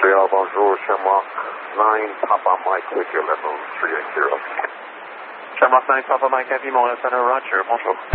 Montreal, bonjour, Shamrock 9, Papa Mike with your level 380. Shamrock 9, Papa Mike, Heavy Montreal Center, Roger, bonjour.